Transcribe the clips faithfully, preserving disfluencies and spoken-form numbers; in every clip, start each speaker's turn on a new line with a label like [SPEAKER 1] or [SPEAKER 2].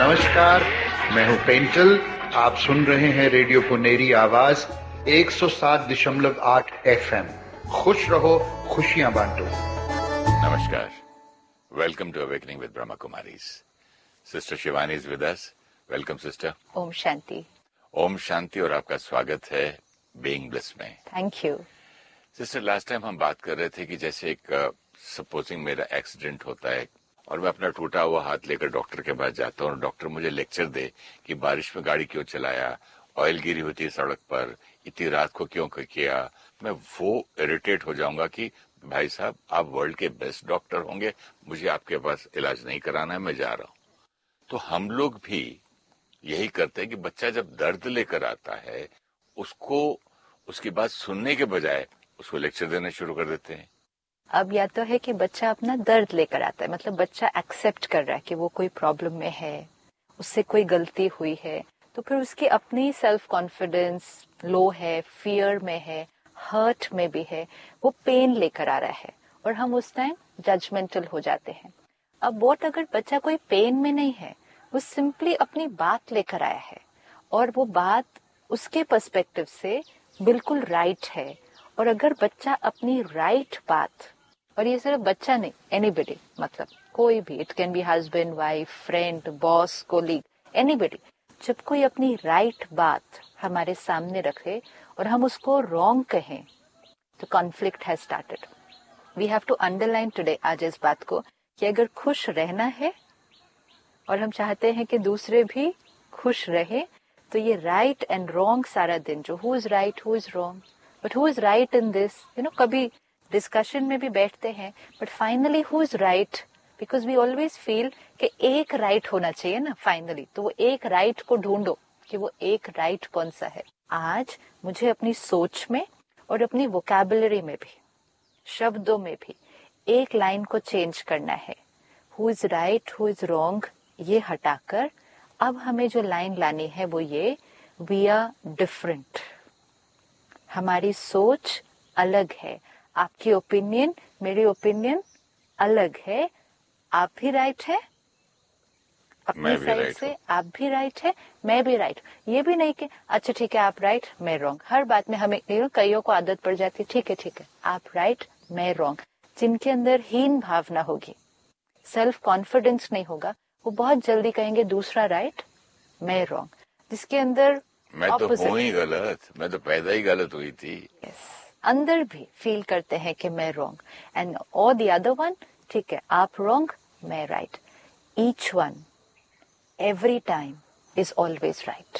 [SPEAKER 1] नमस्कार, मैं हूं पेंटल। आप सुन रहे हैं रेडियो पुनेरी आवाज एक सौ सात दशमलव आठ एफएम। खुश रहो, खुशियां बांटो।
[SPEAKER 2] नमस्कार, welcome to awakening with Brahma Kumaris. Sister Shivani is with us. Welcome sister.
[SPEAKER 3] Om Shanti.
[SPEAKER 2] Om Shanti और आपका स्वागत है बीइंग ब्लिस में।
[SPEAKER 3] Thank you
[SPEAKER 2] sister. Last time हम बात कर रहे थे कि जैसे एक सपोजिंग uh, मेरा एक्सीडेंट होता है और मैं अपना टूटा हुआ हाथ लेकर डॉक्टर के पास जाता हूँ और डॉक्टर मुझे लेक्चर दे कि बारिश में गाड़ी क्यों चलाया, ऑयल गिरी होती है सड़क पर, इतनी रात को क्यों किया। मैं वो इरिटेट हो जाऊंगा कि भाई साहब आप वर्ल्ड के बेस्ट डॉक्टर होंगे, मुझे आपके पास इलाज नहीं कराना है, मैं जा रहा हूँ। तो हम लोग भी यही करते हैं कि बच्चा जब दर्द लेकर आता है उसको उसकी बात सुनने के बजाय उसको लेक्चर देना शुरू कर देते हैं।
[SPEAKER 3] अब या तो है कि बच्चा अपना दर्द लेकर आता है, मतलब बच्चा एक्सेप्ट कर रहा है कि वो कोई प्रॉब्लम में है, उससे कोई गलती हुई है, तो फिर उसकी अपनी सेल्फ कॉन्फिडेंस लो है, फियर में है, हर्ट में भी है, वो पेन लेकर आ रहा है और हम उस टाइम जजमेंटल हो जाते हैं। अब वोट अगर बच्चा कोई पेन में नहीं है, वो सिंपली अपनी बात लेकर आया है और वो बात उसके पर्सपेक्टिव से बिल्कुल राइट है। और अगर बच्चा अपनी राइट बात, और ये सिर्फ बच्चा नहीं, एनीबडी, मतलब कोई भी, it can be husband, wife, friend, boss, colleague, anybody, जब कोई अपनी राइट बात हमारे सामने रखे और हम उसको रॉन्ग कहें तो conflict has started. We have to underline today, आज इस बात को, कि अगर खुश रहना है और हम चाहते हैं कि दूसरे भी खुश रहे, तो ये राइट एंड रॉन्ग सारा दिन, जो who is right, who is wrong, but who is right in this, you know, कभी डिस्कशन में भी बैठते हैं, but finally who is right, because we always feel कि एक राइट होना चाहिए ना फाइनली, तो वो एक राइट को ढूंढो कि वो एक राइट कौन सा है। आज मुझे अपनी सोच में और अपनी वोकैबुलरी में भी, शब्दों में भी एक लाइन को चेंज करना है। Who is right, who is wrong, ये हटाकर अब हमें जो लाइन लानी है वो ये, वी आर डिफरेंट। हमारी सोच अलग है, आपकी ओपिनियन, मेरी ओपिनियन अलग है। आप भी राइट है अपनी साइड से, आप भी राइट है, मैं भी राइट। ये भी नहीं कि अच्छा ठीक है आप राइट मैं रॉन्ग। हर बात में हमें कईयों को आदत पड़ जाती है, ठीक है ठीक है आप राइट मैं रॉन्ग। जिनके अंदर हीन भावना होगी, सेल्फ कॉन्फिडेंस नहीं होगा, वो बहुत जल्दी कहेंगे दूसरा राइट मैं रॉन्ग। जिसके अंदर
[SPEAKER 2] मैं तो हूं ही गलत, मैं तो पैदा ही गलत हुई थी,
[SPEAKER 3] yes, अंदर भी फील करते हैं कि मैं रॉन्ग, एंड और द अदर वन, ठीक है आप रॉन्ग मैं right. Each one every time is always right,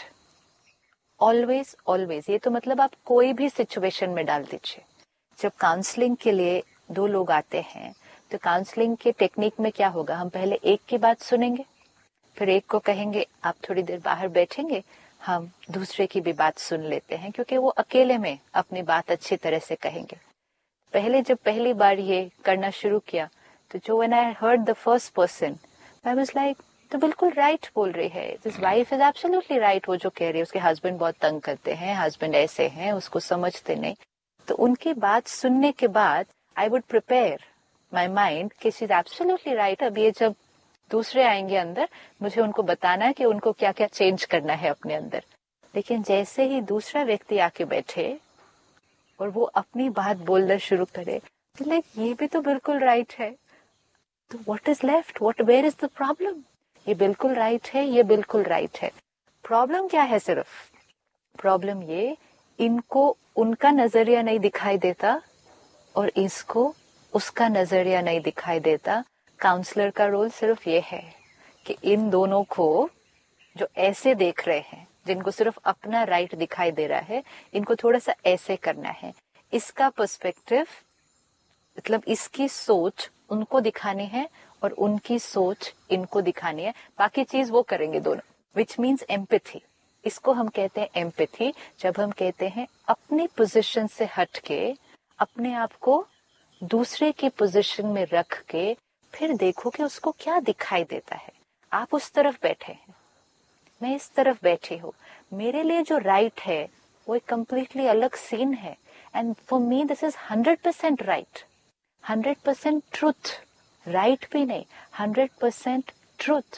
[SPEAKER 3] always always. ये तो मतलब आप कोई भी सिचुएशन में डाल दीजिए। जब काउंसलिंग के लिए दो लोग आते हैं तो काउंसलिंग के टेक्निक में क्या होगा, हम पहले एक की बात सुनेंगे, फिर एक को कहेंगे आप थोड़ी देर बाहर बैठेंगे, हम दूसरे की भी बात सुन लेते हैं, क्योंकि वो अकेले में अपनी बात अच्छी तरह से कहेंगे। पहले जब पहली बार ये करना शुरू किया तो जो when I heard the first person, I was like तो बिल्कुल राइट बोल रही है, this wife is absolutely right. वो जो कह रही है, उसके हस्बैंड बहुत तंग करते हैं, हस्बैंड ऐसे हैं, उसको समझते नहीं। तो उनकी बात सुनने के बाद I would prepare my mind कि शी इज एब्सोल्युटली राइट। अब ये जब दूसरे आएंगे अंदर, मुझे उनको बताना है कि उनको क्या क्या चेंज करना है अपने अंदर। लेकिन जैसे ही दूसरा व्यक्ति आके बैठे और वो अपनी बात बोलना शुरू करे, तो लाइक ये भी तो बिल्कुल राइट है, तो what is left, what where is the problem. ये बिल्कुल राइट है, ये बिल्कुल राइट है। प्रॉब्लम क्या है, सिर्फ प्रॉब्लम ये, इनको उनका नजरिया नहीं दिखाई देता और इसको उसका नजरिया नहीं दिखाई देता। काउंसलर का रोल सिर्फ ये है कि इन दोनों को जो ऐसे देख रहे हैं, जिनको सिर्फ अपना राइट दिखाई दे रहा है, इनको थोड़ा सा ऐसे करना है। इसका पर्सपेक्टिव, मतलब इसकी सोच उनको दिखानी है और उनकी सोच इनको दिखानी है। बाकी चीज वो करेंगे दोनों, विच मीन्स एम्पैथी। इसको हम कहते हैं एम्पैथी। जब हम कहते हैं अपनी पोजीशन से हट के अपने आप को दूसरे की पोजीशन में रख के फिर देखो कि उसको क्या दिखाई देता है। आप उस तरफ बैठे हैं, मैं इस तरफ बैठी हूँ, मेरे लिए जो राइट है वो एक कंप्लीटली अलग सीन है, and for me this is hundred percent right, hundred percent truth, right भी नहीं, हंड्रेड परसेंट ट्रूथ।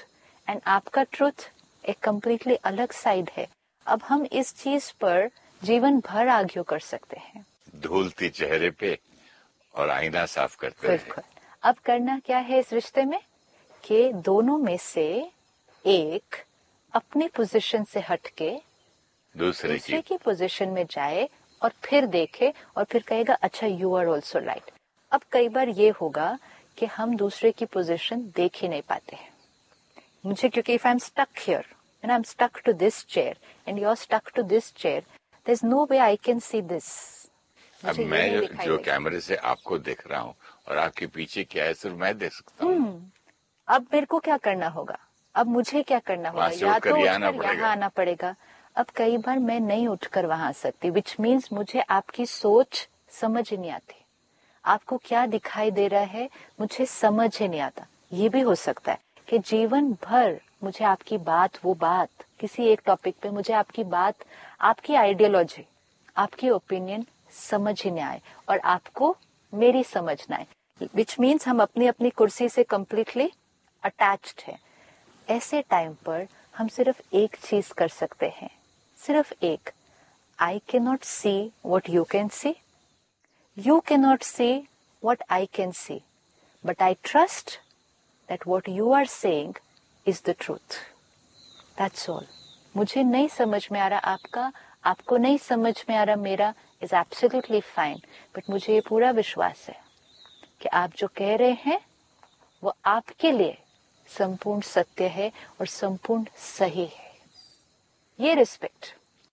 [SPEAKER 3] एंड आपका ट्रुथ एक कम्प्लीटली अलग साइड है। अब हम इस चीज पर जीवन भर आर्ग्यू कर सकते हैं।
[SPEAKER 2] धूलती चेहरे पे और आईना साफ करते रहे।
[SPEAKER 3] बिल्कुल। अब करना क्या है इस रिश्ते में कि दोनों में से एक अपनी पोजीशन से हटके
[SPEAKER 2] दूसरे,
[SPEAKER 3] दूसरे
[SPEAKER 2] की,
[SPEAKER 3] की पोजीशन में जाए और फिर देखे और फिर कहेगा अच्छा यू आर ऑल्सो राइट। अब कई बार ये होगा कि हम दूसरे की पोजीशन देख ही नहीं पाते हैं। मुझे क्योंकि if I am stuck here and I am stuck to this chair and you are stuck to this chair, there is no way I can see this.
[SPEAKER 2] अब मैं जो, जो कैमरे से आपको देख रहा हूँ और आपके पीछे क्या है सिर्फ मैं देख सकता हूँ।
[SPEAKER 3] अब मेरे को क्या करना होगा? अब मुझे क्या करना होगा? या तो उठकर यहाँ आना पड़ेगा। अब कई बार मैं नहीं उठकर वहां आ सकती, विच मीन्स मुझे आपकी सोच समझ ही नहीं आती। आपको क्या दिखाई दे रहा है मुझे समझ ही नहीं आता। ये भी हो सकता है कि जीवन भर मुझे आपकी बात, वो बात किसी एक टॉपिक पे मुझे आपकी बात, आपकी आइडियोलॉजी, आपकी ओपिनियन समझ ही नहीं आए और आपको मेरी समझ ना आए, विच मीन्स हम अपनी अपनी कुर्सी से कंप्लीटली अटैच्ड है। ऐसे टाइम पर हम सिर्फ एक चीज कर सकते हैं, सिर्फ एक। I can not see what you can see, you can not see what I can see, but I trust that what you are saying is the truth. That's all. मुझे नहीं समझ में आ रहा आपका, आपको नहीं समझ में आ रहा मेरा, इज एब्सोल्युटली फाइन, बट मुझे ये पूरा विश्वास है कि आप जो कह रहे हैं वो आपके लिए संपूर्ण सत्य है और संपूर्ण सही है। ये रिस्पेक्ट,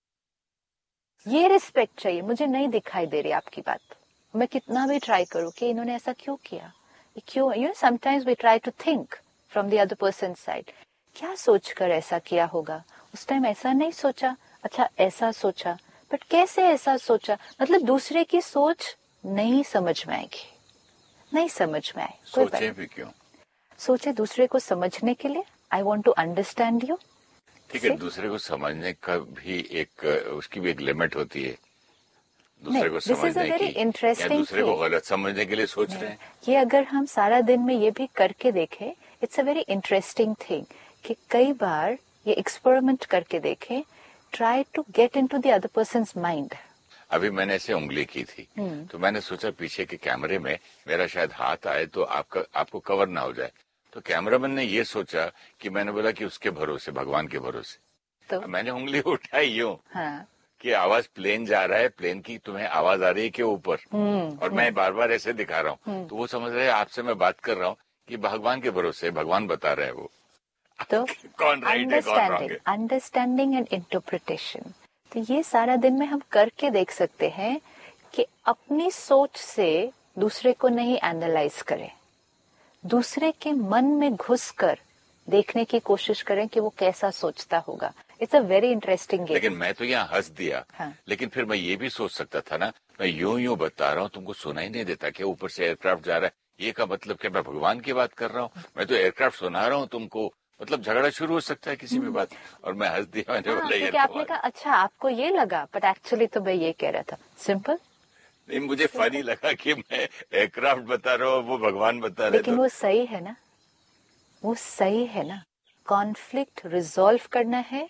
[SPEAKER 3] ये रिस्पेक्ट चाहिए। मुझे नहीं दिखाई दे रही आपकी बात, मैं कितना भी ट्राई करूं कि इन्होंने ऐसा क्यों किया, ये क्यों। You know sometimes we try to think from the other person side, क्या सोचकर ऐसा किया होगा, उस टाइम ऐसा नहीं सोचा, अच्छा ऐसा सोचा, बट कैसे ऐसा सोचा, मतलब दूसरे की सोच नहीं समझ में आएगी, नहीं समझ में आए।
[SPEAKER 2] सोचे भी क्यों?
[SPEAKER 3] सोचे दूसरे को समझने के लिए। I want to understand you.
[SPEAKER 2] ठीक है, दूसरे को समझने का भी एक, उसकी भी एक लिमिट होती है। दूसरे को समझने की, या दूसरे को गलत समझने के लिए सोच रहे हैं।
[SPEAKER 3] ये अगर हम सारा दिन में ये भी करके देखें, it's a very interesting thing कि कई बार ये एक्सपेरिमेंट करके देखें, try to get into the other persons mind.
[SPEAKER 2] अभी मैंने ऐसे उंगली की थी तो मैंने सोचा पीछे के कैमरे में मेरा शायद हाथ आए तो आपका आपको कवर ना हो जाए, तो कैमरामैन ने ये सोचा कि मैंने बोला कि उसके भरोसे, भगवान के भरोसे, तो मैंने उंगली उठाई यूं, हाँ। कि आवाज प्लेन जा रहा है, प्लेन की तुम्हें आवाज आ रही है कि ऊपर, और मैं बार बार ऐसे दिखा रहा हूँ, तो वो समझ रहे हैं आपसे मैं बात कर रहा हूँ कि भगवान के भरोसे, भगवान बता रहे हैं वो।
[SPEAKER 3] तो
[SPEAKER 2] कौन राइट है कौन रॉन्ग है?
[SPEAKER 3] Understanding and interpretation. तो ये सारा दिन में हम करके देख सकते हैं कि अपनी सोच से दूसरे को नहीं एनालाइज करें, दूसरे के मन में घुसकर देखने की कोशिश करें कि वो कैसा सोचता होगा। It's a very interesting game.
[SPEAKER 2] लेकिन मैं तो यहाँ हंस दिया, हाँ। लेकिन फिर मैं ये भी सोच सकता था ना, मैं यूं यूं बता रहा हूँ, तुमको सुनाई नहीं देता क्या ऊपर से एयरक्राफ्ट जा रहा है, ये का मतलब क्या मैं भगवान की बात कर रहा हूँ, मैं तो एयरक्राफ्ट सुना रहा हूँ तुमको, मतलब झगड़ा शुरू हो सकता है किसी भी बात। और मैं हंस दिया, मैंने बोला
[SPEAKER 3] क्योंकि आपने कहा अच्छा आपको ये लगा, बट एक्चुअली तो मैं ये कह रहा था, सिंपल।
[SPEAKER 2] नहीं, मुझे फनी लगा कि मैं एयरक्राफ्ट बता रहा हूँ, वो भगवान बता रहे।
[SPEAKER 3] लेकिन वो सही है ना, वो सही है ना। कॉन्फ्लिक्ट रिजॉल्व करना है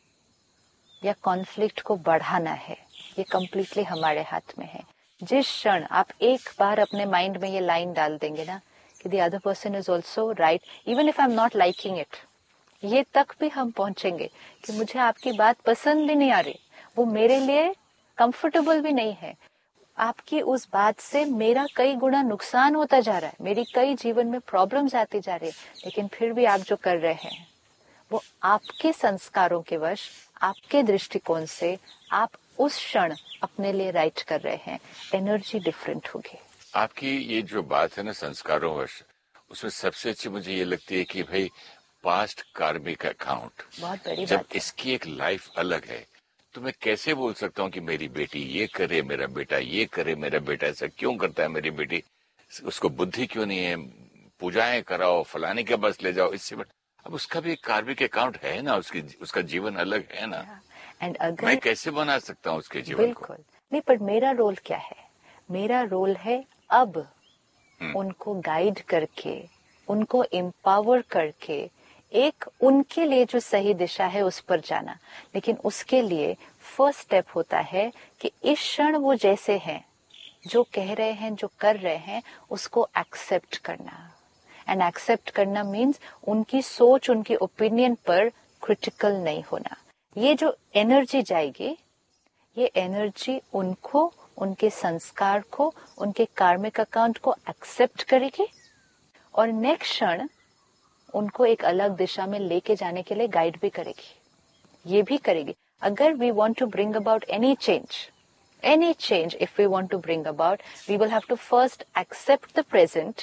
[SPEAKER 3] या कॉन्फ्लिक्ट को बढ़ाना है, ये कम्प्लीटली हमारे हाथ में है। जिस क्षण आप एक बार अपने माइंड में ये लाइन डाल देंगे ना कि the other person is also right, even if I am not liking it, ये तक भी हम पहुंचेंगे कि मुझे आपकी बात पसंद भी नहीं आ रही, वो मेरे लिए कंफर्टेबल भी नहीं है, आपकी उस बात से मेरा कई गुना नुकसान होता जा रहा है, मेरी कई जीवन में प्रॉब्लम्स आती जा रही है, लेकिन फिर भी आप जो कर रहे हैं वो आपके संस्कारों के वश, आपके दृष्टिकोण से आप उस क्षण अपने लिए राइट कर रहे हैं। एनर्जी डिफरेंट होगी।
[SPEAKER 2] आपकी ये जो बात है ना संस्कारों वश, उसमें सबसे अच्छी मुझे ये लगती है कि भाई पास्ट कार्मिक अकाउंट,
[SPEAKER 3] बहुत बड़ी
[SPEAKER 2] जब
[SPEAKER 3] बात है।
[SPEAKER 2] इसकी एक लाइफ अलग है तो मैं कैसे बोल सकता हूँ कि मेरी बेटी ये करे, मेरा बेटा ये करे, मेरा बेटा ऐसा क्यों करता है, मेरी बेटी उसको बुद्धि क्यों नहीं है, पूजाएं कराओ, फलाने के बस ले जाओ, इससे बट अब उसका भी एक कार्मिक अकाउंट है ना, उसकी उसका जीवन अलग है ना।
[SPEAKER 3] एंड अगर
[SPEAKER 2] मैं कैसे बना सकता हूँ उसके जीवन को?
[SPEAKER 3] बिल्कुल नहीं, पर मेरा रोल क्या है? मेरा रोल है अब उनको गाइड करके, उनको एम्पावर करके एक उनके लिए जो सही दिशा है उस पर जाना, लेकिन उसके लिए फर्स्ट स्टेप होता है कि इस क्षण वो जैसे हैं, जो कह रहे हैं, जो कर रहे हैं, उसको एक्सेप्ट करना। एंड एक्सेप्ट करना मीन्स उनकी सोच, उनकी ओपिनियन पर क्रिटिकल नहीं होना। ये जो एनर्जी जाएगी, ये एनर्जी उनको, उनके संस्कार को, उनके कार्मिक अकाउंट को एक्सेप्ट करेगी और नेक्स्ट क्षण उनको एक अलग दिशा में लेके जाने के लिए गाइड भी करेगी। ये भी करेगी। अगर we want to bring about any change, any change if we want to bring about, we will have to first accept the present.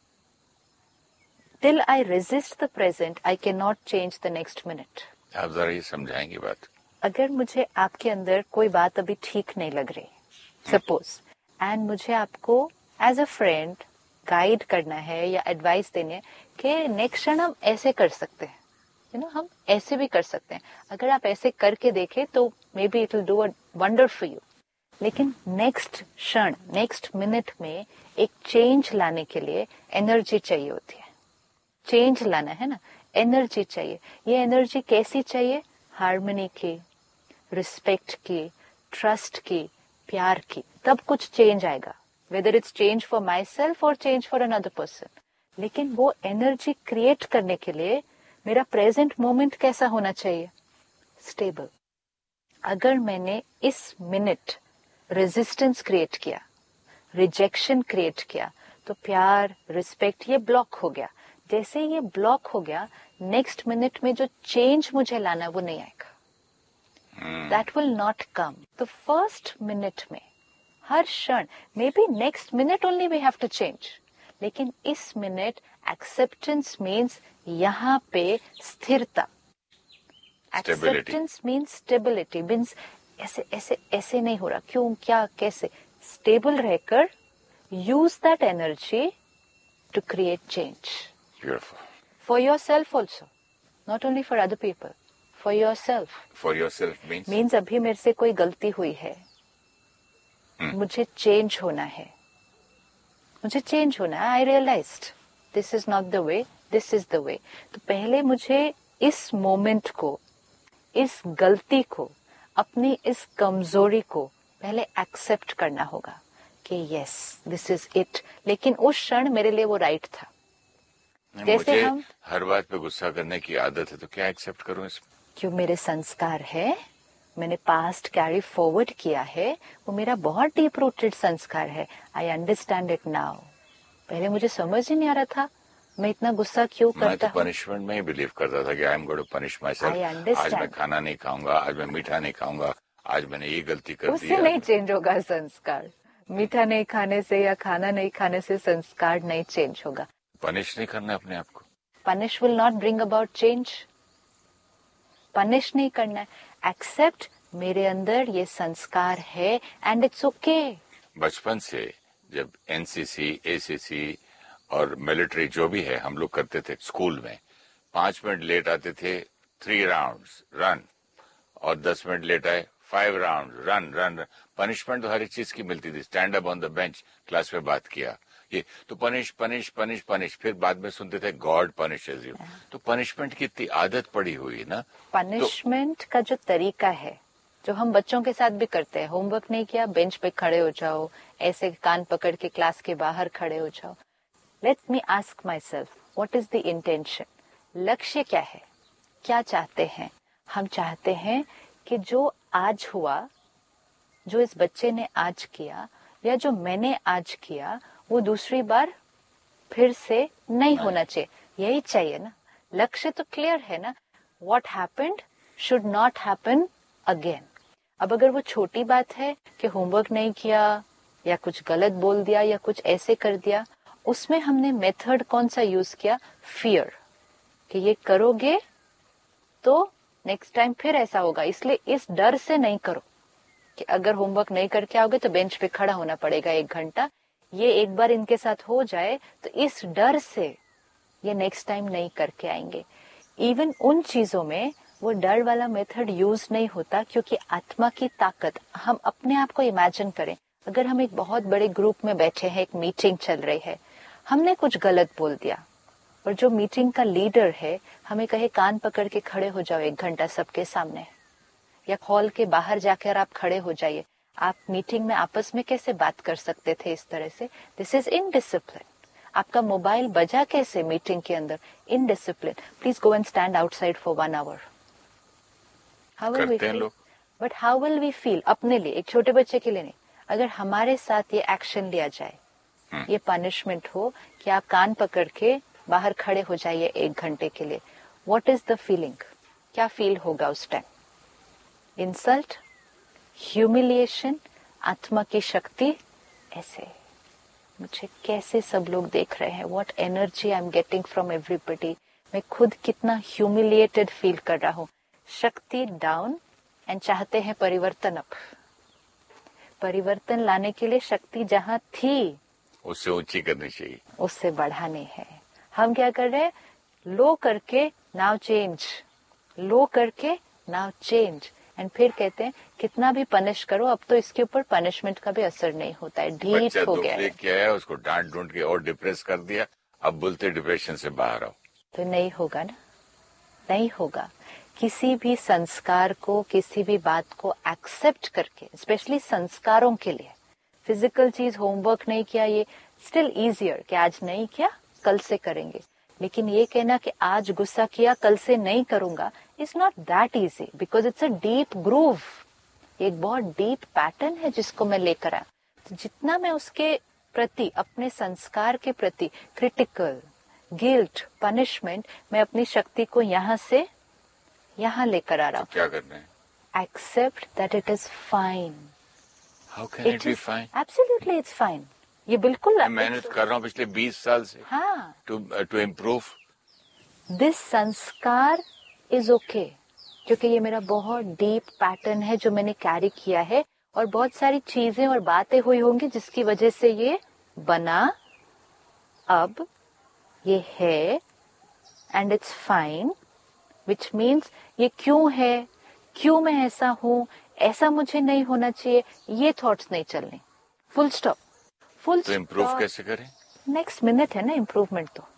[SPEAKER 3] Till I resist the present, I can not change the next minute.
[SPEAKER 2] आप जरा ये समझाएंगे बात।
[SPEAKER 3] अगर मुझे आपके अंदर कोई बात अभी ठीक नहीं लग रही, सपोज, एंड मुझे आपको एज अ फ्रेंड गाइड करना है या एडवाइस देनी है कि नेक्स्ट क्षण हम ऐसे कर सकते हैं, यू नो, हम ऐसे भी कर सकते हैं। अगर आप ऐसे करके देखें तो may be it will do a wonder for you. लेकिन नेक्स्ट क्षण, नेक्स्ट मिनट में एक चेंज लाने के लिए एनर्जी चाहिए होती है। चेंज लाना है ना, एनर्जी चाहिए। ये एनर्जी कैसी चाहिए? हार्मनी की, रिस्पेक्ट की, ट्रस्ट की, प्यार की, तब कुछ चेंज आएगा। Whether it's change for my self और चेंज फॉर अनदर पर्सन। लेकिन वो एनर्जी क्रिएट करने के लिए मेरा प्रेजेंट मोमेंट कैसा होना चाहिए? स्टेबल। अगर मैंने इस मिनट रेजिस्टेंस क्रिएट किया, रिजेक्शन क्रिएट किया, तो प्यार, रिस्पेक्ट, ये ब्लॉक हो गया। जैसे ये ब्लॉक हो गया, नेक्स्ट मिनट में जो चेंज मुझे लाना वो नहीं आएगा। That will not come. तो फर्स्ट मिनट में, हर क्षण, may be next minute only we have to change, लेकिन इस मिनट एक्सेप्टेंस मीन्स यहाँ पे स्थिरता। एक्सेप्टेंस मीन्स स्टेबिलिटी, मीन्स ऐसे ऐसे ऐसे नहीं हो रहा, क्यों, क्या, कैसे। स्टेबल रहकर use that energy to create change.
[SPEAKER 2] Beautiful.
[SPEAKER 3] For yourself also, not only for other people, for yourself.
[SPEAKER 2] For yourself means?
[SPEAKER 3] Means अभी मेरे से कोई गलती हुई है, hmm. मुझे चेंज होना है, मुझे चेंज होना है। I realized this is not the way, this is the way. तो पहले मुझे इस मोमेंट को, इस गलती को, अपनी इस कमजोरी को पहले एक्सेप्ट करना होगा कि yes, this is it. लेकिन उस क्षण मेरे लिए वो राइट था।
[SPEAKER 2] जैसे मुझे हम हर बात पे गुस्सा करने की आदत है, तो क्या एक्सेप्ट करूं इसमें?
[SPEAKER 3] क्यों, मेरे संस्कार है, मैंने पास्ट कैरी फॉरवर्ड किया है, वो मेरा बहुत डीप रूटेड संस्कार है। I understand it now. पहले मुझे समझ ही नहीं आ रहा था मैं इतना गुस्सा क्यों करता हूँ।
[SPEAKER 2] मैं तो पनिशमेंट में ही बिलीव करता था कि I am going to punish my self. आज मैं खाना नहीं खाऊंगा, आज मैं मीठा नहीं खाऊंगा, आज मैंने ये गलती कर दी।
[SPEAKER 3] उससे नहीं चेंज होगा संस्कार। मीठा नहीं खाने से या खाना नहीं खाने से संस्कार नहीं चेंज होगा।
[SPEAKER 2] पनिश नहीं करना अपने आप को।
[SPEAKER 3] Punish will not bring about change. Punish नहीं करना है, एक्सेप्ट मेरे अंदर ये संस्कार है एंड इट्स ओके।
[SPEAKER 2] बचपन से जब एनसीसी, एसीसी और मिलिट्री जो भी है हम लोग करते थे स्कूल में, पांच मिनट लेट आते थे, थ्री राउंड्स रन, और दस मिनट लेट आए, five round run run. Punishment तो हर एक चीज की मिलती थी। Stand up on the bench, class में बात किया, ये तो पनिश पनिश पनिश पनिश। फिर बाद में सुनते थे गॉड पनिशेस यू। तो पनिशमेंट की इतनी आदत पड़ी हुई ना।
[SPEAKER 3] पनिशमेंट तो, का जो तरीका है, जो हम बच्चों के साथ भी करते हैं, होमवर्क नहीं किया, बेंच पे खड़े हो जाओ, ऐसे कान पकड़ के क्लास के बाहर खड़े हो जाओ। Let's me ask my self, what is the intention? लक्ष्य क्या है? क्या चाहते हैं हम? चाहते हैं कि जो आज हुआ, जो इस बच्चे ने आज किया या जो मैंने आज किया, वो दूसरी बार फिर से नहीं होना चाहिए। यही चाहिए ना। लक्ष्य तो क्लियर है ना। What happened should not happen again. अब अगर वो छोटी बात है कि होमवर्क नहीं किया या कुछ गलत बोल दिया या कुछ ऐसे कर दिया, उसमें हमने मेथड कौन सा यूज किया? फियर, कि ये करोगे तो नेक्स्ट टाइम फिर ऐसा होगा, इसलिए इस डर से नहीं करो कि अगर होमवर्क नहीं करके आओगे तो बेंच पे खड़ा होना पड़ेगा एक घंटा। ये एक बार इनके साथ हो जाए तो इस डर से ये नेक्स्ट टाइम नहीं करके आएंगे। इवन उन चीजों में वो डर वाला मेथड यूज नहीं होता, क्योंकि आत्मा की ताकत, हम अपने आप को इमेजिन करें, अगर हम एक बहुत बड़े ग्रुप में बैठे हैं, एक मीटिंग चल रही है, हमने कुछ गलत बोल दिया और जो मीटिंग का लीडर है हमें कहे कान पकड़ के खड़े हो जाओ एक घंटा सबके सामने, या हॉल के बाहर जाकर आप खड़े हो जाइए, आप मीटिंग में आपस में कैसे बात कर सकते थे इस तरह से? This is indiscipline. आपका मोबाइल बजा कैसे मीटिंग के अंदर? Indiscipline. Please go and stand outside for one hour. How will we feel? But how will we feel अपने लिए, एक छोटे बच्चे के लिए नहीं, अगर हमारे साथ ये एक्शन लिया जाए, ये पनिशमेंट हो कि आप कान पकड़ के बाहर खड़े हो जाइए एक घंटे के लिए, व्हाट इज द फीलिंग? क्या फील होगा उस टाइम? इंसल्ट, ह्यूमिलिएशन, आत्मा की शक्ति। ऐसे मुझे कैसे सब लोग देख रहे हैं, what energy I am getting from everybody, मैं खुद कितना ह्यूमिलिएटेड फील कर रहा हूं। शक्ति डाउन एंड चाहते हैं परिवर्तन अप। परिवर्तन लाने के लिए शक्ति जहां थी
[SPEAKER 2] उससे ऊंची करनी चाहिए,
[SPEAKER 3] उससे बढ़ानी है। हम क्या कर रहे हैं? लो करके नाउ चेंज, लो करके नाउ चेंज, एंड फिर कहते हैं कितना भी पनिश करो अब तो इसके ऊपर पनिशमेंट का भी असर नहीं होता है, ढीठ हो गया है।
[SPEAKER 2] क्या है, उसको डांट ढूंढ के और डिप्रेस कर दिया, अब बोलते डिप्रेशन से बाहर आओ, तो
[SPEAKER 3] नहीं होगा ना, नहीं होगा। किसी भी संस्कार को, किसी भी बात को एक्सेप्ट करके, स्पेशली संस्कारों के लिए, फिजिकल चीज होमवर्क नहीं किया, ये स्टिल इजियर कि आज नहीं किया कल से करेंगे, लेकिन ये कहना कि आज गुस्सा किया कल से नहीं करूंगा is not that easy, because it's a deep groove, एक बहुत डीप पैटर्न है जिसको मैं लेकर आया। तो जितना मैं उसके प्रति, अपने संस्कार के प्रति क्रिटिकल, गिल्ट, पनिशमेंट, मैं अपनी शक्ति को यहाँ से यहाँ लेकर आ रहा हूँ।
[SPEAKER 2] तो क्या करना है?
[SPEAKER 3] Accept that it is fine.
[SPEAKER 2] How can it be fine?
[SPEAKER 3] Absolutely it's fine. ये बिल्कुल
[SPEAKER 2] मैं मेहनत कर रहा हूँ पिछले बीस साल से,
[SPEAKER 3] हाँ,
[SPEAKER 2] टू टू इम्प्रूव
[SPEAKER 3] दिस संस्कार इज ओके, क्योंकि ये मेरा बहुत डीप पैटर्न है जो मैंने कैरी किया है, और बहुत सारी चीजें और बातें हुई होंगी जिसकी वजह से ये बना, अब ये है, and it's fine, which means ये क्यों है, क्यों मैं ऐसा हूं, ऐसा मुझे नहीं होना चाहिए, ये थॉट्स नहीं चलने। Full stop. फुल
[SPEAKER 2] तो इम्प्रूव कैसे करें?
[SPEAKER 3] नेक्स्ट मिनट है ना इम्प्रूवमेंट। तो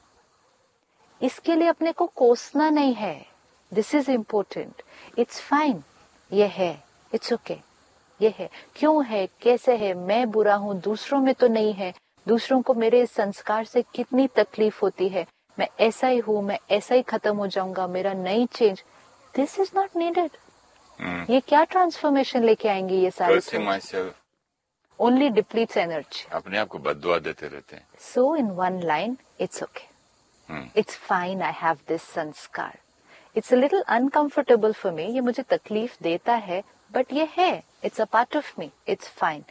[SPEAKER 3] इसके लिए अपने को कोसना नहीं है। This is important. It's fine, ये है, इट्स ओके, ये है, क्यों है, कैसे है, मैं बुरा हूं, दूसरों में तो नहीं है, दूसरों को मेरे इस संस्कार से कितनी तकलीफ होती है, मैं ऐसा ही हूं, मैं ऐसा ही खत्म हो जाऊंगा, मेरा नहीं change. This is not needed. ये क्या ट्रांसफॉर्मेशन लेके आएंगे ये सारे? Only डिप्लीट्स energy.
[SPEAKER 2] अपने आप को बद्दुआ देते रहते हैं।
[SPEAKER 3] सो in one line, it's okay, it's fine, I have this संस्कार, it's a little uncomfortable for me, ये मुझे तकलीफ देता है, बट ये है, it's a part of me, it's fine.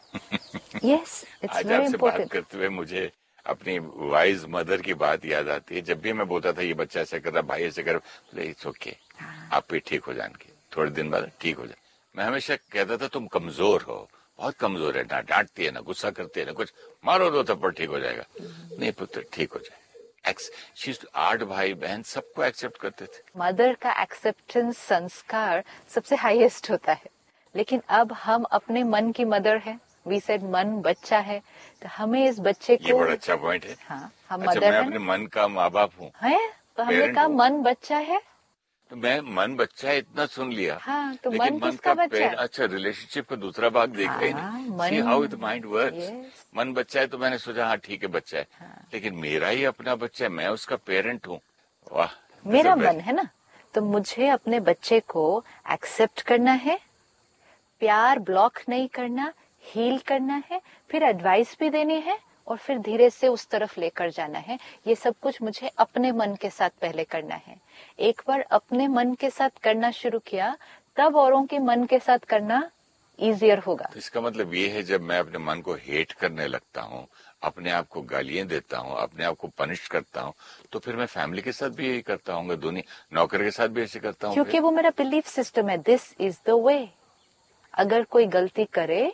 [SPEAKER 3] Yes, it's very important.
[SPEAKER 2] बात करते हुए मुझे अपनी वाइज मदर की बात याद आती है। जब भी मैं बोलता था ये बच्चा ऐसा कर रहा, भाई ऐसे कर, इट्स ओके, आप भी ठीक हो जाएंगे, थोड़े दिन बाद ठीक हो जाए। मैं हमेशा कहता था तुम कमजोर हो, बहुत कमजोर है, ना डांटती है, ना गुस्सा करती है, ना कुछ, मारो दो थप्पड़ ठीक हो जाएगा। नहीं पुत्र, ठीक हो जाए। आठ भाई बहन सबको एक्सेप्ट करते थे।
[SPEAKER 3] मदर का एक्सेप्टेंस संस्कार सबसे हाईएस्ट होता है, लेकिन अब हम अपने मन की मदर है। वी सेड मन बच्चा है, तो हमें इस बच्चे को,
[SPEAKER 2] ये बड़ा अच्छा पॉइंट है।
[SPEAKER 3] हाँ, हम
[SPEAKER 2] अच्छा,
[SPEAKER 3] मदर
[SPEAKER 2] मैं अपने मन का माँ बाप हूँ,
[SPEAKER 3] है, तो हमने कहा मन बच्चा है,
[SPEAKER 2] तो मैं मन बच्चा है इतना सुन लिया।
[SPEAKER 3] हाँ, तो
[SPEAKER 2] लेकिन
[SPEAKER 3] मन किसका बच्चा है?
[SPEAKER 2] अच्छा, रिलेशनशिप का दूसरा भाग देख रहे हैं। See how the mind works. मन बच्चा है तो मैंने सोचा हाँ ठीक है बच्चा है, हाँ। लेकिन मेरा ही अपना बच्चा है, मैं उसका पेरेंट हूँ। वाह,
[SPEAKER 3] मेरा मन है ना, तो मुझे अपने बच्चे को एक्सेप्ट करना है, प्यार ब्लॉक नहीं करना, हील करना है, फिर एडवाइस भी देनी है, और फिर धीरे से उस तरफ लेकर जाना है। ये सब कुछ मुझे अपने मन के साथ पहले करना है। एक बार अपने मन के साथ करना शुरू किया, तब औरों के मन के साथ करना इजियर होगा।
[SPEAKER 2] तो इसका मतलब ये है, जब मैं अपने मन को हेट करने लगता हूँ, अपने आप को गालियां देता हूँ, अपने आप को पनिश करता हूँ, तो फिर मैं फैमिली के साथ भी यही करता हूँ, दुनिया नौकर के साथ भी ऐसे करता हूँ,
[SPEAKER 3] क्योंकि वो मेरा बिलीफ सिस्टम है। This is the way. अगर कोई गलती करे,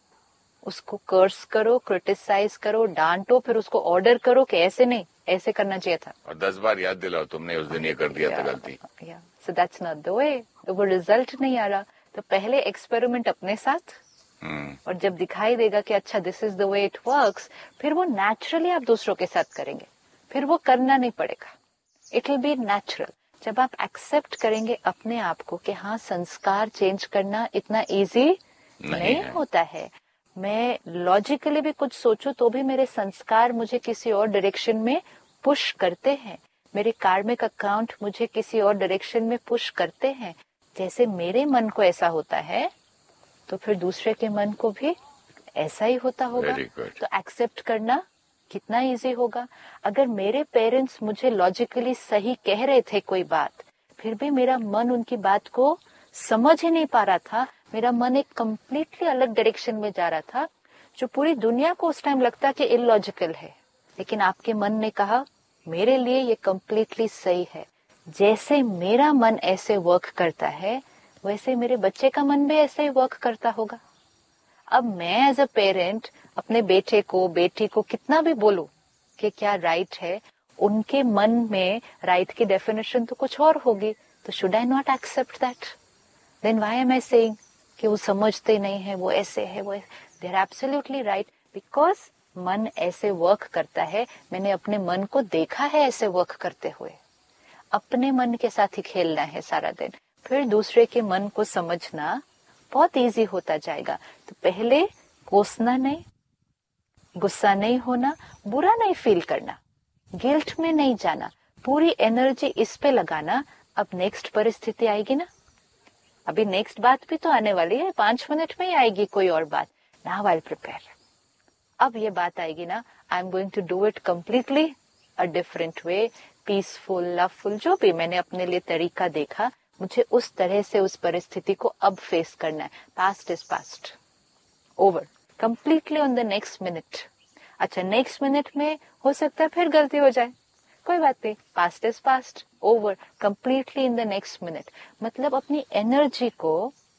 [SPEAKER 3] उसको कर्स करो, क्रिटिसाइज करो, डांटो, फिर उसको ऑर्डर करो कि ऐसे नहीं, ऐसे करना चाहिए था,
[SPEAKER 2] और दस बार याद दिलाओ तुमने उस दिन ये कर दिया था गलती।
[SPEAKER 3] So that's not the way. तो वो रिजल्ट नहीं आ रहा, तो पहले एक्सपेरिमेंट अपने साथ, hmm. और जब दिखाई देगा कि अच्छा this is the way it works, फिर वो नेचुरली आप दूसरों के साथ करेंगे, फिर वो करना नहीं पड़ेगा। It will be natural. जब आप एक्सेप्ट करेंगे अपने आप को कि हाँ, संस्कार चेंज करना इतना इजी नहीं, नहीं होता है। मैं लॉजिकली भी कुछ सोचूं तो भी मेरे संस्कार मुझे किसी और डायरेक्शन में पुश करते हैं, मेरे कार्मिक अकाउंट मुझे किसी और डायरेक्शन में पुश करते हैं। जैसे मेरे मन को ऐसा होता है तो फिर दूसरे के मन को भी ऐसा ही होता होगा। तो एक्सेप्ट करना कितना इजी होगा। अगर मेरे पेरेंट्स मुझे लॉजिकली सही कह रहे थे कोई बात, फिर भी मेरा मन उनकी बात को समझ ही नहीं पा रहा था, मेरा मन एक कंप्लीटली अलग डायरेक्शन में जा रहा था, जो पूरी दुनिया को उस टाइम लगता कि इलॉजिकल है, लेकिन आपके मन ने कहा मेरे लिए ये कंप्लीटली सही है। जैसे मेरा मन ऐसे वर्क करता है वैसे मेरे बच्चे का मन भी ऐसे ही वर्क करता होगा। अब मैं एज अ पेरेंट अपने बेटे को बेटी को कितना भी बोलूं कि क्या राइट है, उनके मन में राइट की डेफिनेशन तो कुछ और होगी। तो should I not accept that? Then why am I saying कि वो समझते नहीं है, वो ऐसे है, वो they are absolutely right, because मन ऐसे वर्क करता है। मैंने अपने मन को देखा है ऐसे वर्क करते हुए। अपने मन के साथ ही खेलना है सारा दिन, फिर दूसरे के मन को समझना बहुत इजी होता जाएगा। तो पहले कोसना नहीं, गुस्सा नहीं होना, बुरा नहीं फील करना, गिल्ट में नहीं जाना, पूरी एनर्जी इस पे लगाना। अब नेक्स्ट परिस्थिति आएगी ना, अभी नेक्स्ट बात भी तो आने वाली है, पांच मिनट में ही आएगी कोई और बात। Now I will prepare. अब ये बात आएगी ना, I am going to do it completely a different way, peaceful, loveful, जो भी मैंने अपने लिए तरीका देखा, मुझे उस तरह से उस परिस्थिति को अब फेस करना है। Past is past, over, completely on the next minute. अच्छा, नेक्स्ट मिनट में हो सकता है फिर गलती हो जाए, कोई बात नहीं, past is past, over, completely in the next minute. मतलब अपनी एनर्जी को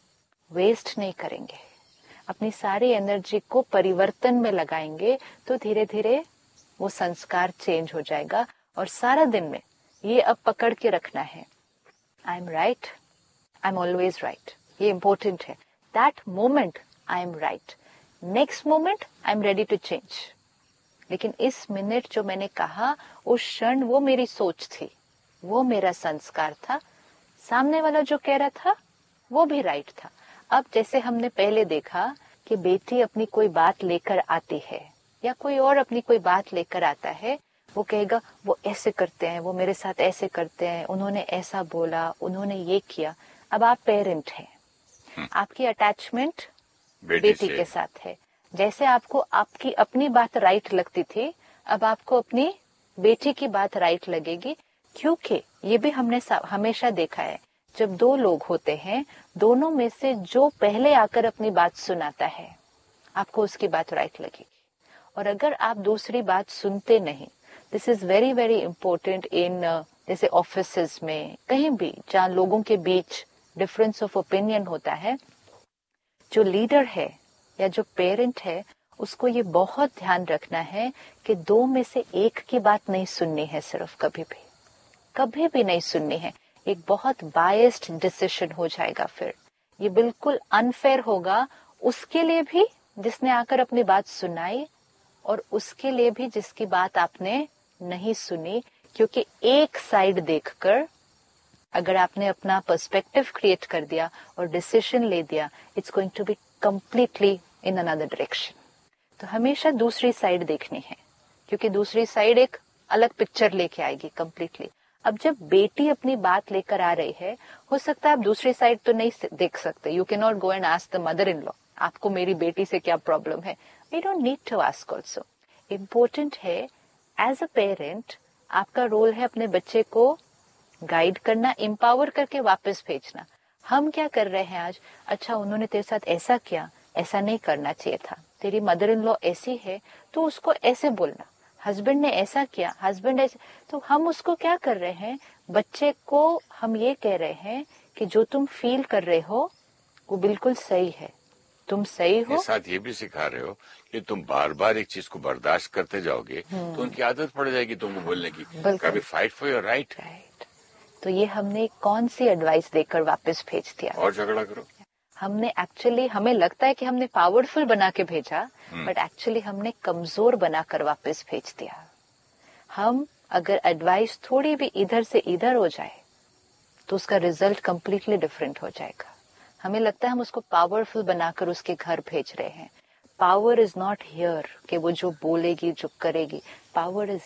[SPEAKER 3] वेस्ट नहीं करेंगे, अपनी सारी एनर्जी को परिवर्तन में लगाएंगे, तो धीरे धीरे वो संस्कार चेंज हो जाएगा। और सारा दिन में ये अब पकड़ के रखना है, I am right, I am always right, ये इंपॉर्टेंट है। That moment I am right, next moment I am ready to change. लेकिन इस मिनट जो मैंने कहा, उस क्षण वो मेरी सोच थी, वो मेरा संस्कार था, सामने वाला जो कह रहा था वो भी राइट था। अब जैसे हमने पहले देखा कि बेटी अपनी कोई बात लेकर आती है या कोई और अपनी कोई बात लेकर आता है, वो कहेगा वो ऐसे करते हैं, वो मेरे साथ ऐसे करते हैं, उन्होंने ऐसा बोला, उन्होंने ये किया। अब आप पेरेंट हैं, आपकी अटैचमेंट बेटी, बेटी के साथ है। जैसे आपको आपकी अपनी बात राइट लगती थी, अब आपको अपनी बेटी की बात राइट लगेगी, क्योंकि ये भी हमने हमेशा देखा है, जब दो लोग होते हैं, दोनों में से जो पहले आकर अपनी बात सुनाता है, आपको उसकी बात राइट लगेगी। और अगर आप दूसरी बात सुनते नहीं, this is very very important in जैसे ऑफिसेज में, कहीं भी जहाँ लोगों के बीच डिफरेंस ऑफ ओपिनियन होता है, जो लीडर है या जो पेरेंट है, उसको ये बहुत ध्यान रखना है कि दो में से एक की बात नहीं सुननी है, सिर्फ कभी भी कभी भी नहीं सुननी है। एक बहुत बायस्ड डिसीजन हो जाएगा, फिर ये बिल्कुल अनफेयर होगा उसके लिए भी जिसने आकर अपनी बात सुनाई, और उसके लिए भी जिसकी बात आपने नहीं सुनी। क्योंकि एक साइड देखकर अगर आपने अपना पर्सपेक्टिव क्रिएट कर दिया और डिसीजन ले दिया, it's going to be completely in another direction. तो हमेशा दूसरी साइड देखनी है, क्योंकि दूसरी साइड एक अलग पिक्चर लेके आएगी कंप्लीटली। अब जब बेटी अपनी बात लेकर आ रही है, हो सकता है आप दूसरी साइड तो नहीं देख सकते, you can not go and ask the mother in law, आपको मेरी बेटी से क्या प्रॉब्लम है। We don't need to ask also. Important है एज अ पेरेंट, आपका रोल है अपने बच्चे को गाइड करना, एम्पावर करके वापस भेजना। हम क्या कर रहे हैं आज, अच्छा उन्होंने तेरे साथ ऐसा किया, ऐसा नहीं करना चाहिए था, तेरी मदर इन लॉ ऐसी है तो उसको ऐसे बोलना, हस्बैंड ने ऐसा किया, हस्बैंड ऐसे, तो हम उसको क्या कर रहे हैं, बच्चे को हम ये कह रहे हैं कि जो तुम फील कर रहे हो वो बिल्कुल सही है, तुम सही हो।
[SPEAKER 2] साथ ये भी सिखा रहे हो कि तुम बार बार एक चीज को बर्दाश्त करते जाओगे तो उनकी आदत पड़ जाएगी तुमको बोलने की, कभी फाइट फॉर योर राइट।
[SPEAKER 3] तो ये हमने कौन सी एडवाइस देकर वापस भेज दिया,
[SPEAKER 2] और झगड़ा करो।
[SPEAKER 3] हमने एक्चुअली, हमें लगता है कि हमने पावरफुल बना के भेजा, बट एक्चुअली हमने कमजोर बनाकर वापस भेज दिया। हम अगर एडवाइस थोड़ी भी इधर से इधर हो जाए तो उसका रिजल्ट कंप्लीटली डिफरेंट हो जाएगा। हमें लगता है हम उसको पावरफुल बनाकर उसके घर भेज रहे हैं। पावर इज नॉट हियर कि वो जो बोलेगी जो करेगी, पावर इज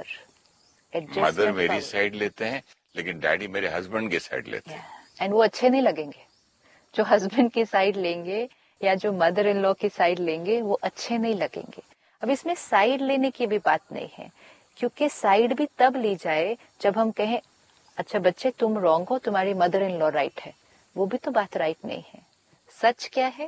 [SPEAKER 3] हियर।
[SPEAKER 2] मदर मेरी साइड लेते हैं लेकिन डैडी मेरे हस्बैंड की साइड लेते हैं,
[SPEAKER 3] एंड वो अच्छे नहीं लगेंगे। जो हस्बैंड की साइड लेंगे या जो मदर इन लॉ की साइड लेंगे वो अच्छे नहीं लगेंगे। अब इसमें साइड लेने की भी बात नहीं है, क्योंकि साइड भी तब ली जाए जब हम कहें अच्छा बच्चे तुम रॉन्ग हो, तुम्हारी मदर इन लॉ राइट है। वो भी तो बात राइट नहीं है। सच क्या है,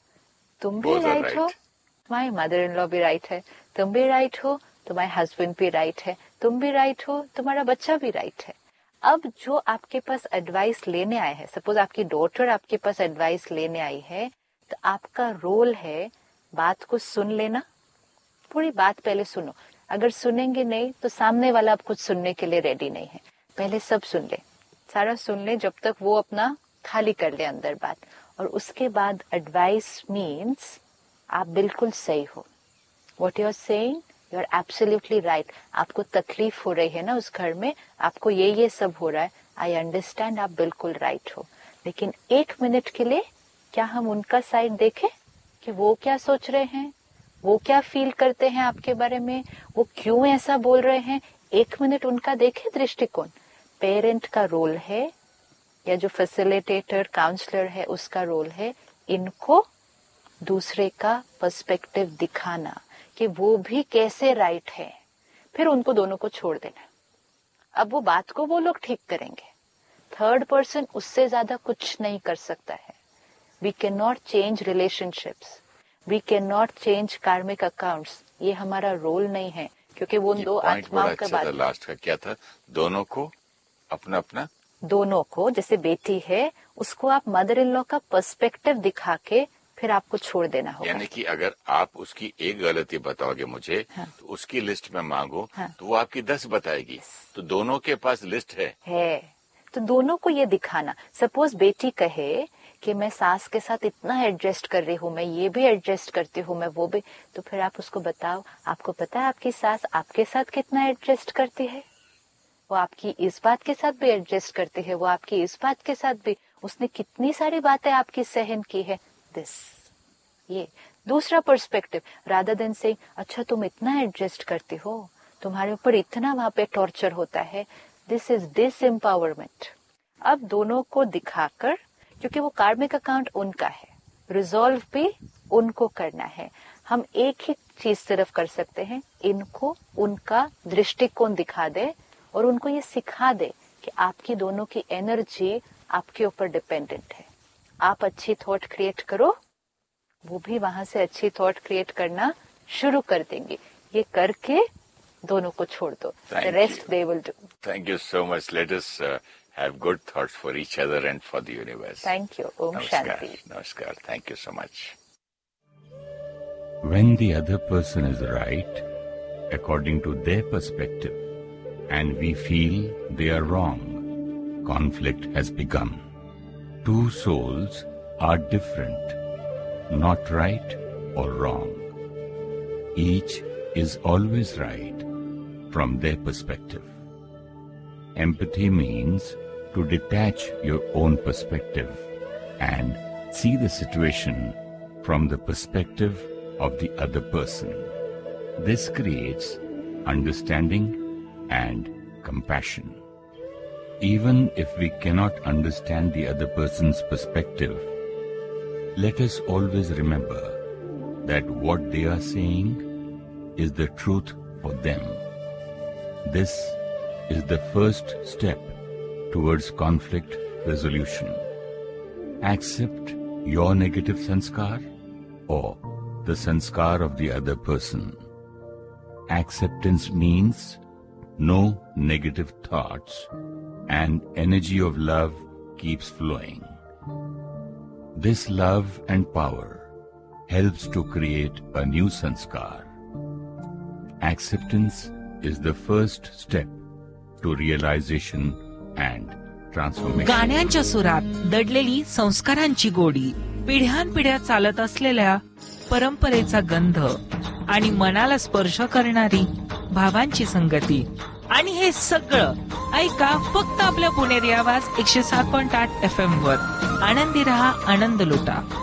[SPEAKER 3] तुम भी राइट हो, तुम्हारी मदर इन लॉ भी राइट है, तुम भी राइट हो, तुम्हारे हस्बैंड भी राइट है, तुम भी राइट हो, तुम्हारा बच्चा भी राइट है। अब जो आपके पास एडवाइस लेने आए हैं, सपोज आपकी डॉटर आपके पास एडवाइस लेने आई है, तो आपका रोल है बात को सुन लेना। पूरी बात पहले सुनो। अगर सुनेंगे नहीं तो सामने वाला आप कुछ सुनने के लिए रेडी नहीं है। पहले सब सुन ले, सारा सुन ले, जब तक वो अपना खाली कर ले अंदर बात, और उसके बाद एडवाइस मीन्स आप बिल्कुल सही हो। What you are saying, you are absolutely right. आपको तकलीफ हो रही है ना उस घर में, आपको ये ये सब हो रहा है, आई अंडरस्टैंड, आप बिल्कुल राइट हो। लेकिन एक मिनट के लिए क्या हम उनका साइड देखें कि वो क्या सोच रहे हैं, वो क्या फील करते हैं आपके बारे में, वो क्यों ऐसा बोल रहे हैं। एक मिनट उनका देखें दृष्टिकोण। पेरेंट का रोल है या जो फैसिलिटेटर काउंसलर है उसका रोल है इनको दूसरे का पर्सपेक्टिव दिखाना कि वो भी कैसे राइट है, फिर उनको दोनों को छोड़ देना। अब वो बात को वो लोग ठीक करेंगे, थर्ड पर्सन उससे ज्यादा कुछ नहीं कर सकता है। We can not change relationships, we can not change कार्मिक अकाउंट्स, ये हमारा रोल नहीं है, क्योंकि वो दो आत्माओं का बात।
[SPEAKER 2] लास्ट का क्या था, दोनों को अपना अपना,
[SPEAKER 3] दोनों को, जैसे बेटी है उसको आप मदर इन लॉ का पर्सपेक्टिव दिखा के फिर आपको छोड़ देना होगा।
[SPEAKER 2] यानी कि अगर आप उसकी एक गलती बताओगे मुझे, हाँ। तो उसकी लिस्ट में मांगो, हाँ। तो वो आपकी दस बताएगी, तो दोनों के पास लिस्ट है
[SPEAKER 3] है तो दोनों को ये दिखाना। सपोज बेटी कहे कि मैं सास के साथ इतना एडजस्ट कर रही हूँ, मैं ये भी एडजस्ट करती हूँ, मैं वो भी, तो फिर आप उसको बताओ, आपको पता है आपकी सास आपके साथ कितना एडजस्ट करती है, वो आपकी इस बात के साथ भी एडजस्ट करती है, वो आपकी इस बात के साथ भी, उसने कितनी सारी बातें आपकी सहन की है। दिस, ये दूसरा पर्सपेक्टिव, रादर देन से अच्छा तुम इतना एडजस्ट करती हो, तुम्हारे ऊपर इतना वहां पे टॉर्चर होता है। This is dish empowerment. अब दोनों को दिखाकर, क्योंकि वो कार्मिक अकाउंट उनका है, रिजॉल्व भी उनको करना है। हम एक ही चीज सिर्फ कर सकते हैं, इनको उनका दृष्टिकोण दिखा दे और उनको ये सिखा दे कि आपकी दोनों की एनर्जी आपके ऊपर डिपेंडेंट है। आप अच्छी थॉट क्रिएट करो, वो भी वहां से अच्छी थॉट क्रिएट करना शुरू कर देंगे। ये करके दोनों को छोड़ दो, the rest they will do.
[SPEAKER 2] Thank you so much. Let us uh, have good thoughts for each other and for the universe.
[SPEAKER 3] Thank you. Om Shanti.
[SPEAKER 2] Namaskar. Thank you so much.
[SPEAKER 4] When the other person is right, according to their perspective, and we feel they are wrong, conflict has begun. Two souls are different, not right or wrong. Each is always right from their perspective. Empathy means to detach your own perspective and see the situation from the perspective of the other person. This creates understanding and compassion. Even if we cannot understand the other person's perspective, let us always remember that what they are saying is the truth for them. This is the first step towards conflict resolution. Accept your negative sanskar or the sanskar of the other person. Acceptance means no negative thoughts and energy of love keeps flowing. This love and power helps to create a new sanskar. Acceptance is the first step to realization and transformation.
[SPEAKER 5] गाण्यांच्या सुरात दडलेली संस्कारांची गोडी, पिढ्यानपिढ्या चालत असलेल्या परंपरेचा गंध आणि मनाला स्पर्श करणारी भावांची संगती आणि हे सगळं ऐका फक्त आपल्या पुणेरी आवाज एकशे सात पॉईंट आठ एफ एम वर. आनंदी रहा, आनंद लुटा.